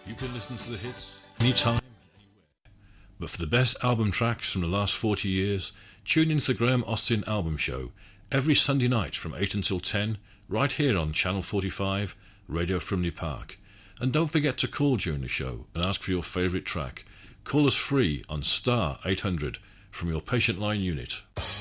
You can listen to the hits anytime, anywhere. But for the best album tracks from the last 40 years, tune into the Graham Austin Album Show every Sunday night from 8 until 10, right here on Channel 45, Radio Frimley Park. And don't forget to call during the show and ask for your favourite track. Call us free on star 800 from your patient line unit.